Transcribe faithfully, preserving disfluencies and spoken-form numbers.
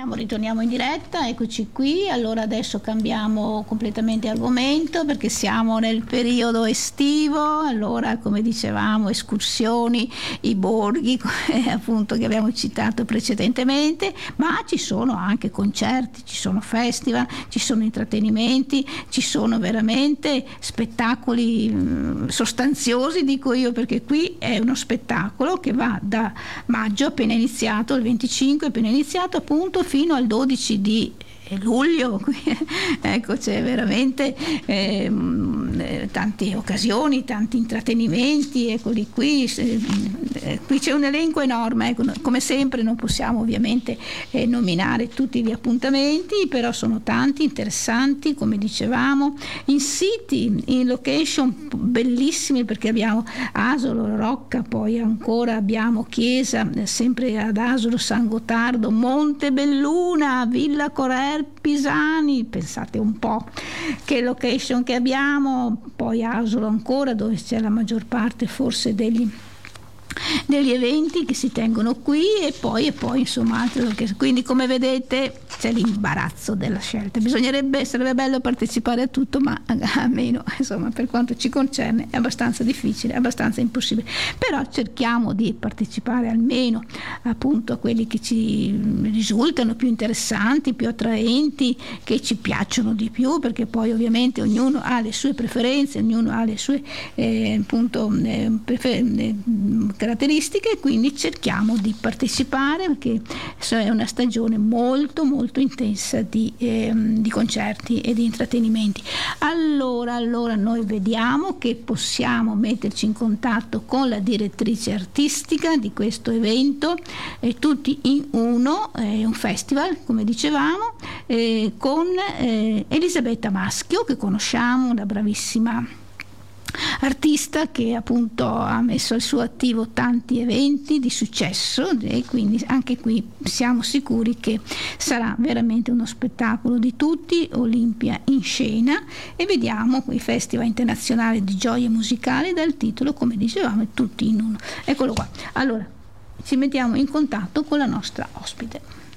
Ritorniamo, ritorniamo in diretta, eccoci qui. Allora adesso cambiamo completamente argomento perché siamo nel periodo estivo. Allora, come dicevamo, escursioni, i borghi, appunto, che abbiamo citato precedentemente, ma ci sono anche concerti, ci sono festival, ci sono intrattenimenti, ci sono veramente spettacoli mh, sostanziosi, dico io, perché qui è uno spettacolo che va da maggio, appena iniziato, il venticinque appena iniziato, appunto, fino al dodici di luglio. Ecco, c'è veramente eh, tante occasioni, tanti intrattenimenti, eccoli qui. Eh, qui c'è un elenco enorme, ecco, come sempre non possiamo ovviamente eh, nominare tutti gli appuntamenti, però sono tanti, interessanti, come dicevamo, in siti, in location bellissimi, perché abbiamo Asolo, Rocca, poi ancora abbiamo Chiesa, sempre ad Asolo, San Gottardo, Montebelluna, Villa Corello, Pisani, pensate un po' che location che abbiamo, poi Asolo ancora, dove c'è la maggior parte forse degli degli eventi che si tengono qui, e poi e poi insomma altro, quindi come vedete c'è l'imbarazzo della scelta. Bisognerebbe, sarebbe bello partecipare a tutto, ma almeno insomma per quanto ci concerne è abbastanza difficile, abbastanza impossibile, però cerchiamo di partecipare almeno appunto a quelli che ci risultano più interessanti, più attraenti, che ci piacciono di più, perché poi ovviamente ognuno ha le sue preferenze, ognuno ha le sue eh, appunto eh, prefer- eh, caratteristiche, quindi cerchiamo di partecipare, perché è una stagione molto molto intensa di, eh, di concerti e di intrattenimenti. Allora, allora noi vediamo che possiamo metterci in contatto con la direttrice artistica di questo evento, eh, tutti in uno, è eh, un festival come dicevamo, eh, con eh, Elisabetta Maschio, che conosciamo, una bravissima artista che appunto ha messo al suo attivo tanti eventi di successo, e quindi anche qui siamo sicuri che sarà veramente uno spettacolo di tutti, Olimpia in scena, e vediamo i festival internazionali di gioie musicali dal titolo, come dicevamo, tutti in uno. Eccolo qua. Allora ci mettiamo in contatto con la nostra ospite.